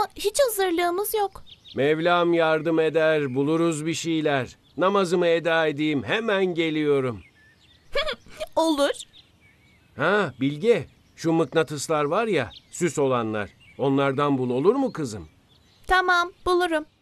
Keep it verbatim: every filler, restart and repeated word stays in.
Ama hiç hazırlığımız yok. Mevlam yardım eder, buluruz bir şeyler. Namazımı eda edeyim, hemen geliyorum. Olur. Ha Bilge, şu mıknatıslar var ya, süs olanlar. Onlardan bul olur mu kızım? Tamam, bulurum.